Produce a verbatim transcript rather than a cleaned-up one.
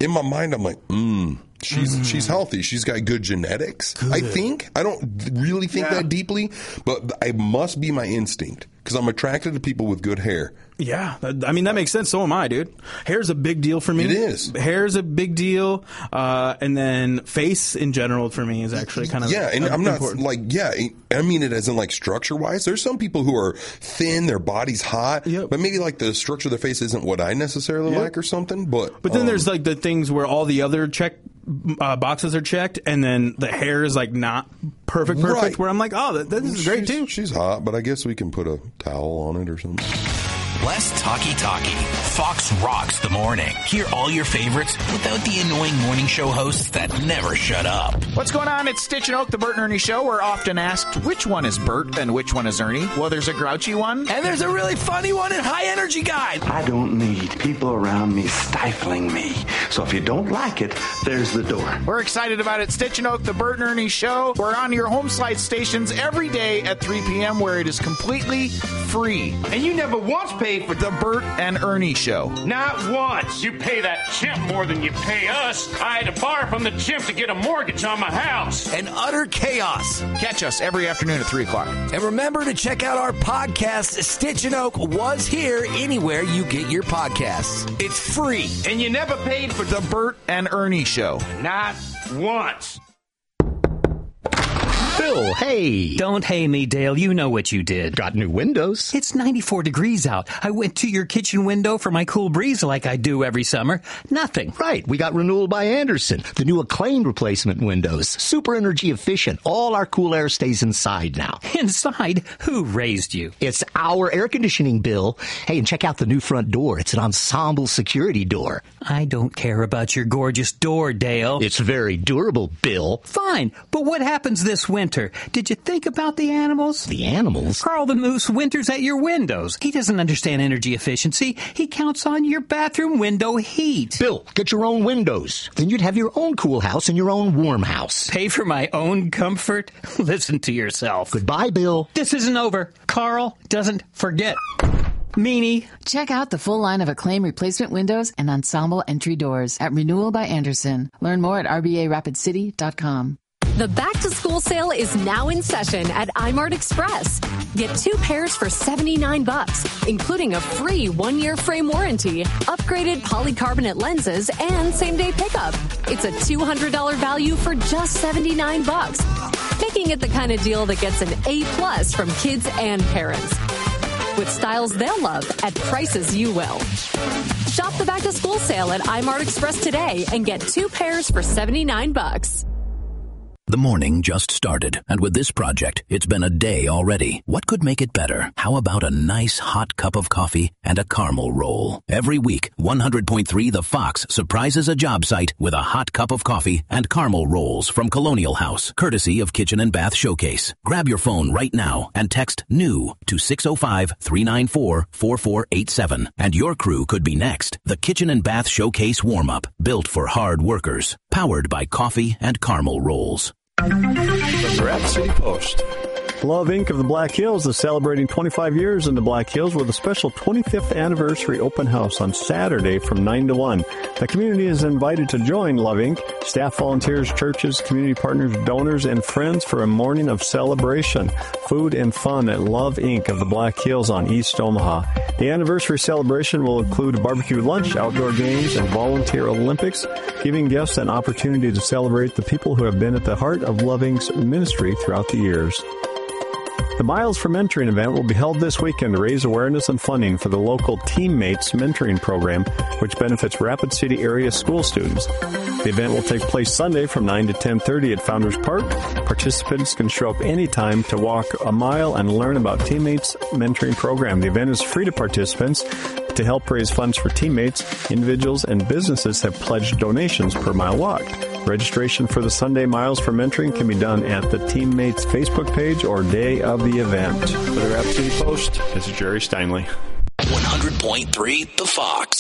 in my mind, I'm like, mm, she's mm. she's healthy. She's got good genetics. Good. I think. I don't really think yeah. that deeply, but it must be my instinct because I'm attracted to people with good hair. Yeah, I mean, that makes sense. So am I, dude. Hair's a big deal for me. It is. Hair's a big deal. Uh, and then face in general for me is actually kind of Yeah, and uh, I'm not important. like, yeah, I mean it as in like structure-wise. There's some people who are thin, their body's hot, yep. but maybe like the structure of their face isn't what I necessarily yep. like or something. But But then um, there's like the things where all the other check uh, boxes are checked, and then the hair is like not perfect, perfect, right. where I'm like, oh, that, this is she's, great too. She's hot, but I guess we can put a towel on it or something. Less talky-talky. Fox rocks the morning. Hear all your favorites without the annoying morning show hosts that never shut up. What's going on? It's Stitch and Oak, the Bert and Ernie Show. We're often asked which one is Bert and which one is Ernie. Well, there's a grouchy one. And there's a really funny one and high-energy guy. I don't need people around me stifling me. So if you don't like it, there's the door. We're excited about it. Stitch and Oak, the Bert and Ernie Show. We're on your home slide stations every day at three p.m. where it is completely free. And you never once paid for the Bert and Ernie Show. Not once. You pay that chimp more than you pay us. I had to borrow from the chimp to get a mortgage on my house. And utter chaos. Catch us every afternoon at three o'clock. And remember to check out our podcast, Stitch and Oak Was Here, anywhere you get your podcasts. It's free. And you never paid for the Bert and Ernie Show. Not once. Bill, hey. Don't hey me, Dale. You know what you did. Got new windows. It's ninety-four degrees out. I went to your kitchen window for my cool breeze like I do every summer. Nothing. Right. We got Renewal by Andersen. The new acclaimed replacement windows. Super energy efficient. All our cool air stays inside now. Inside? Who raised you? It's our air conditioning, Bill. Hey, and check out the new front door. It's an ensemble security door. I don't care about your gorgeous door, Dale. It's very durable, Bill. Fine. But what happens this winter? Did you think about the animals? The animals? Carl the Moose winters at your windows. He doesn't understand energy efficiency. He counts on your bathroom window heat. Bill, get your own windows. Then you'd have your own cool house and your own warm house. Pay for my own comfort? Listen to yourself. Goodbye, Bill. This isn't over. Carl doesn't forget. Meanie. Check out the full line of Acclaim replacement windows and ensemble entry doors at Renewal by Andersen. Learn more at r b a rapid city dot com. The back-to-school sale is now in session at iMart Express. Get two pairs for seventy-nine bucks, including a free one-year frame warranty, upgraded polycarbonate lenses, and same-day pickup. It's a two hundred dollars value for just seventy-nine bucks, making it the kind of deal that gets an A-plus from kids and parents. With styles they'll love at prices you will. Shop the back-to-school sale at iMart Express today and get two pairs for seventy-nine bucks. The morning just started, and with this project, it's been a day already. What could make it better? How about a nice hot cup of coffee and a caramel roll? Every week, one hundred point three The Fox surprises a job site with a hot cup of coffee and caramel rolls from Colonial House, courtesy of Kitchen and Bath Showcase. Grab your phone right now and text NEW to six oh five, three nine four, four four eight seven, and your crew could be next. The Kitchen and Bath Showcase warm-up, built for hard workers, powered by coffee and caramel rolls. The Rapid City Post. Love Incorporated of the Black Hills is celebrating twenty-five years in the Black Hills with a special twenty-fifth anniversary open house on Saturday from nine to one. The community is invited to join Love Incorporated, staff, volunteers, churches, community partners, donors, and friends for a morning of celebration, food, and fun at Love Incorporated of the Black Hills on East Omaha. The anniversary celebration will include a barbecue lunch, outdoor games, and volunteer Olympics, giving guests an opportunity to celebrate the people who have been at the heart of Love Incorporated's ministry throughout the years. The Miles for Mentoring event will be held this weekend to raise awareness and funding for the local Teammates Mentoring Program, which benefits Rapid City area school students. The event will take place Sunday from nine to ten thirty at Founders Park. Participants can show up anytime to walk a mile and learn about Teammates Mentoring Program. The event is free to participants. To help raise funds for Teammates, individuals and businesses have pledged donations per mile walked. Registration for the Sunday Miles for Mentoring can be done at the Teammates Facebook page or day of the event. For the Rapid City Post, this is Jerry Steinley. one hundred point three The Fox.